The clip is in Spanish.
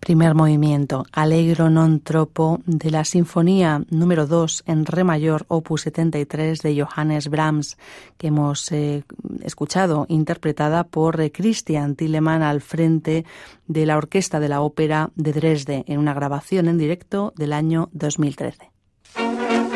Primer movimiento, Allegro non troppo, de la Sinfonía número 2 en re mayor, opus 73 de Johannes Brahms, que hemos escuchado, interpretada por Christian Thielemann al frente de la Orquesta de la Ópera de Dresde, en una grabación en directo del año 2013.